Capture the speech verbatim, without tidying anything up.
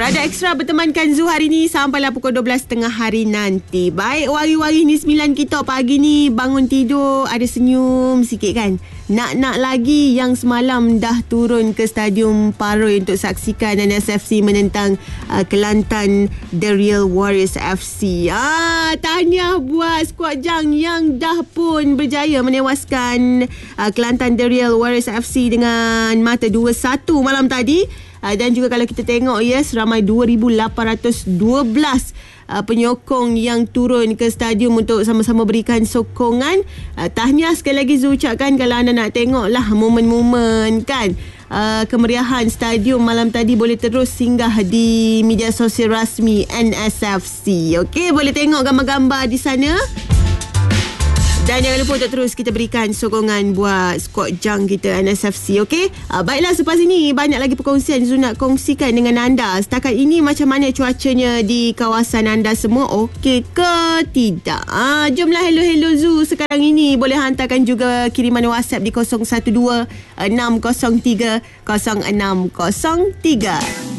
Radar Extra bertemankan Zu hari ni sampailah pukul dua belas tiga puluh hari nanti. Baik, wari-wari ni sembilan kita pagi ni bangun tidur ada senyum sikit kan. Nak-nak lagi yang semalam dah turun ke Stadium Paroi untuk saksikan N S F C menentang uh, Kelantan The Real Warriors F C. Ah, tahniah buat skuad Jang yang dah pun berjaya menewaskan uh, Kelantan The Real Warriors F C dengan mata dua satu malam tadi. Uh, dan juga kalau kita tengok yes, ramai dua ribu lapan ratus dua belas uh, penyokong yang turun ke stadium untuk sama-sama berikan sokongan. Uh, tahniah sekali lagi Zu ucapkan kalau anda nak tengok lah momen-momen kan. Uh, kemeriahan stadium malam tadi boleh terus singgah di media sosial rasmi N S F C. Okey, boleh tengok gambar-gambar di sana. Dan jangan lupa untuk terus kita berikan sokongan buat skuad Jang kita N S F C, okey? Uh, baiklah, selepas ini banyak lagi perkongsian Zu nak kongsikan dengan anda. Setakat ini macam mana cuacanya di kawasan anda semua? Okey ke tidak? Uh, jomlah hello-hello Zu sekarang ini. Boleh hantarkan juga kiriman WhatsApp di kosong satu dua enam kosong tiga kosong enam kosong tiga.